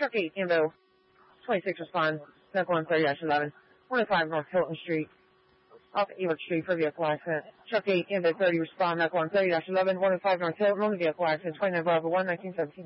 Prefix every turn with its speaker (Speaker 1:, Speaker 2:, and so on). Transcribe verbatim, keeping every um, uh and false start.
Speaker 1: Truck eight, Invo. twenty-six respond. Medical one thirty eleven. one oh five North Hilton Street. Off York Street for vehicle accident. Truck eight, Invo thirty respond. Medical one thirty eleven. one oh five North Hilton. Only vehicle accident. twenty-nine Bravo one, nineteen seventeen.